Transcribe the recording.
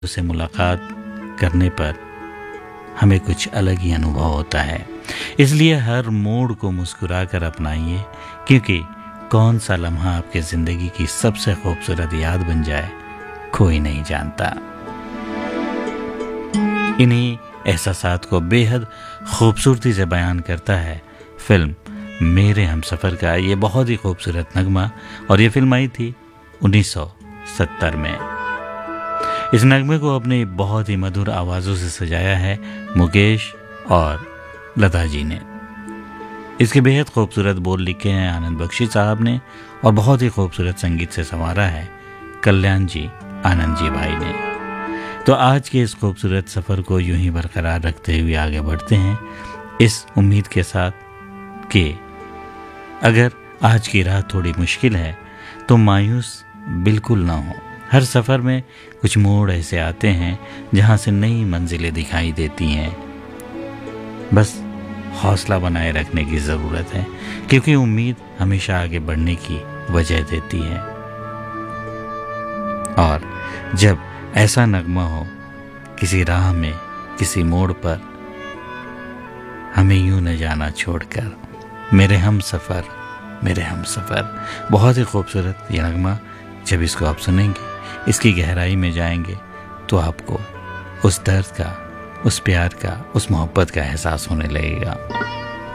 उससे मुलाकात करने पर हमें कुछ अलग ही अनुभव होता है। इसलिए हर मोड़ को मुस्कुरा कर अपनाइए, क्योंकि कौन सा लम्हा आपकी ज़िंदगी की सबसे खूबसूरत याद बन जाए कोई नहीं जानता। इन्हीं एहसासात को बेहद खूबसूरती से बयान करता है फिल्म मेरे हमसफ़र का ये बहुत ही खूबसूरत नगमा। और ये फिल्म आई थी 1970 में। इस नगमे को अपनी बहुत ही मधुर आवाज़ों से सजाया है मुकेश और लता जी ने। इसके बेहद खूबसूरत बोल लिखे हैं आनंद बख्शी साहब ने और बहुत ही खूबसूरत संगीत से संवारा है कल्याण जी आनंद जी भाई ने। तो आज के इस खूबसूरत सफ़र को यूं ही बरकरार रखते हुए आगे बढ़ते हैं, इस उम्मीद के साथ कि अगर आज की राह थोड़ी मुश्किल है तो मायूस बिल्कुल ना हो। हर सफ़र में कुछ मोड़ ऐसे आते हैं जहाँ से नई मंजिलें दिखाई देती हैं। बस हौसला बनाए रखने की ज़रूरत है, क्योंकि उम्मीद हमेशा आगे बढ़ने की वजह देती है। और जब ऐसा नगमा हो किसी राह में, किसी मोड़ पर, हमें यूं न जाना छोड़कर, मेरे हम सफ़र, मेरे हम सफ़र। बहुत ही खूबसूरत ये नगमा। जब इसको आप सुनेंगे, इसकी गहराई में जाएंगे, तो आपको उस दर्द का, उस प्यार का, उस मोहब्बत का एहसास होने लगेगा।